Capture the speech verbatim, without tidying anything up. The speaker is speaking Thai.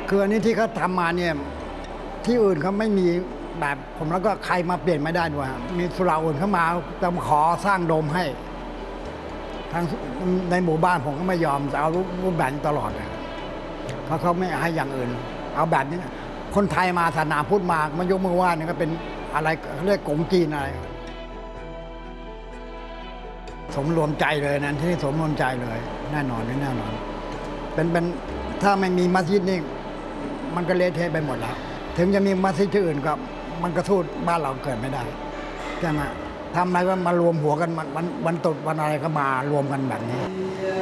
คืออันนี้ที่เขาทำมาเนี่ยที่อื่นเขาไม่มีแบบผมแล้วก็ใครมาเปลี่ยนไม่ได้ด้วยมีสุเหร่าอื่นเข้ามาจะมาขอสร้างโดมให้ทางในหมู่บ้านผมก็ไม่ยอมจะเอารูปแบบตลอดเพราะเขาไม่ให้อย่างอื่นเอาแบบนี้คนไทยมาศาสนาพุทธมามายกมือไหว้นี่ก็เป็นอะไรเรียกกงจีนอะไรสมรวมใจเลยนั้นที่สมรวมใจเลยแน่นอนนี่แน่นอนเป็นเป็นถ้าไม่มีมัสยิดนี่มันก็เละเทะไปหมดแล้วถึงจะมีมัสยิดที่อื่นก็มันก็สู้บ้านเราเกิดไม่ได้ใช่ไหมทำอะไรก็มารวมหัวกันวันวันตรุษวันอะไรก็มารวมกันแบบนี้